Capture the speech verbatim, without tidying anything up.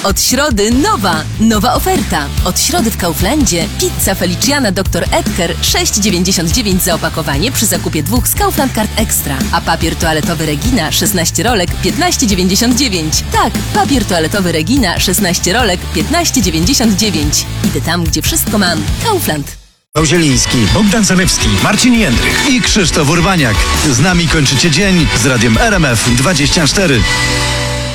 Od środy nowa, nowa oferta. Od środy w Kauflandzie pizza Feliciana doktor Edgar sześć dziewięćdziesiąt dziewięć za opakowanie przy zakupie dwóch z Kaufland Card Extra. A papier toaletowy Regina szesnaście rolek piętnaście dziewięćdziesiąt dziewięć. Tak, papier toaletowy Regina szesnaście rolek piętnaście dziewięćdziesiąt dziewięć. Idę tam, gdzie wszystko mam. Kaufland. Zieliński, Bogdan Zalewski, Marcin Jędrych i Krzysztof Urbaniak. Z nami kończycie dzień z radiem R M F dwadzieścia cztery.